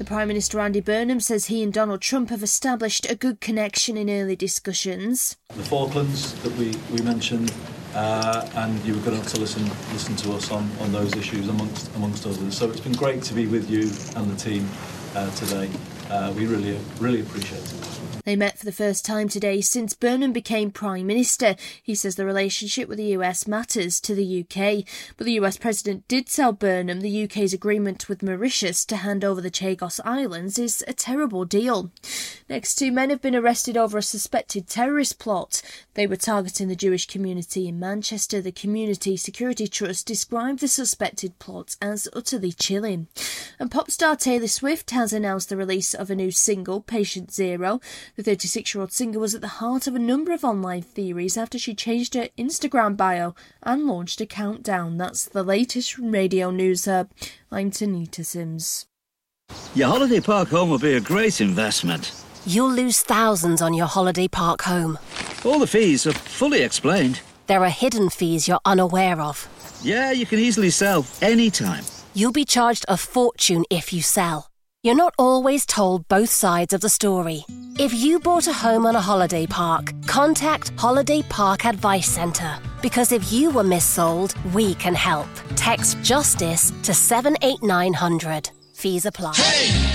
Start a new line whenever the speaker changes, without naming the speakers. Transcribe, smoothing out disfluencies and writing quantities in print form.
The Prime Minister Andy Burnham says he and Donald Trump have established a good connection in early discussions.
The Falklands that we mentioned, and you were good enough to listen to us on those issues amongst others. So it's been great to be with you and the team today. We really appreciate it.
They met for the first time today since Burnham became Prime Minister. He says the relationship with the US matters to the UK. But the US President did tell Burnham the UK's agreement with Mauritius to hand over the Chagos Islands is a terrible deal. Next, 2 men have been arrested over a suspected terrorist plot. They were targeting the Jewish community in Manchester. The Community Security Trust described the suspected plot as utterly chilling. And pop star Taylor Swift has announced the release of a new single, Patient Zero. The 36-year-old singer was at the heart of a number of online theories after she changed her Instagram bio and launched a countdown. That's the latest from Radio News Hub. I'm Tanita Sims.
Your holiday park home will be a great investment.
You'll lose thousands on your holiday park home.
All the fees are fully explained.
There are hidden fees you're unaware of.
Yeah, you can easily sell anytime.
You'll be charged a fortune if you sell. You're not always told both sides of the story. If you bought a home on a holiday park, contact Holiday Park Advice Centre. Because if you were missold, we can help. Text JUSTICE to 78900. Fees apply. Hey!